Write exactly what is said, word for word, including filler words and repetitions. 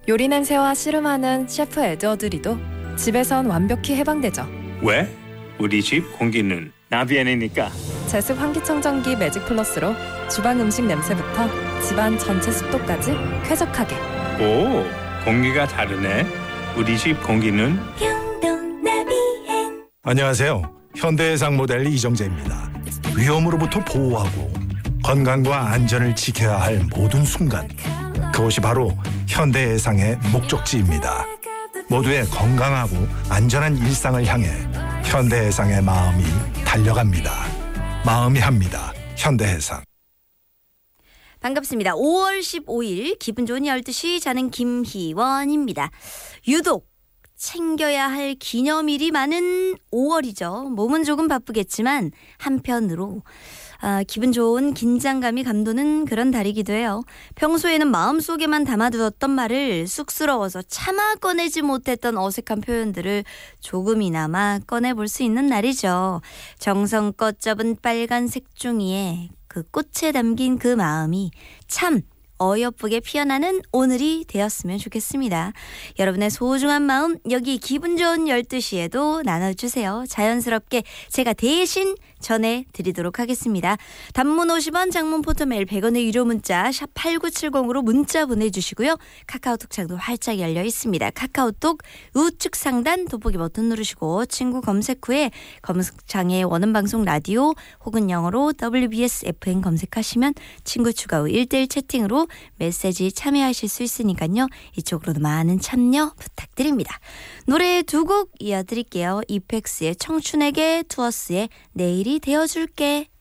요리 냄새와 씨름하는 셰프 에드워드 리도 집에선 완벽히 해방되죠. 왜? 우리 집 공기는 나비엔이니까. 제습 환기청정기 매직 플러스로 주방 음식 냄새부터 집안 전체 습도까지 쾌적하게. 오, 공기가 다르네. 우리 집 공기는 평동나비엔. 안녕하세요. 현대해상 모델 이정재입니다. 위험으로부터 보호하고 건강과 안전을 지켜야 할 모든 순간, 그것이 바로 현대해상의 목적지입니다. 모두의 건강하고 안전한 일상을 향해 현대해상의 마음이 달려갑니다. 마음이 합니다. 현대해상. 반갑습니다. 오월 십오일 기분 좋은 열두 시 저는 김희원입니다. 유독 챙겨야 할 기념일이 많은 오월이죠. 몸은 조금 바쁘겠지만 한편으로 아, 기분 좋은 긴장감이 감도는 그런 달이기도 해요. 평소에는 마음속에만 담아두었던 말을 쑥스러워서 차마 꺼내지 못했던 어색한 표현들을 조금이나마 꺼내볼 수 있는 날이죠. 정성껏 접은 빨간 색종이에 그 꽃에 담긴 그 마음이 참 어여쁘게 피어나는 오늘이 되었으면 좋겠습니다. 여러분의 소중한 마음 여기 기분 좋은 열두 시에도 나눠주세요. 자연스럽게 제가 대신 전해드리도록 하겠습니다. 단문 오십 원, 장문 포토메일 백 원의 유료 문자 샵 팔구칠공으로 문자 보내주시고요. 카카오톡 창도 활짝 열려 있습니다. 카카오톡 우측 상단 돋보기 버튼 누르시고 친구 검색 후에 검색창에 원음방송 라디오 혹은 영어로 더블유비에스 에프엠 검색하시면 친구 추가 후 일 대일 채팅으로 메시지 참여하실 수 있으니까요. 이쪽으로도 많은 참여 부탁드립니다. 노래 두 곡 이어드릴게요. 이펙스의 청춘에게, 투어스의 내일이 되어줄게.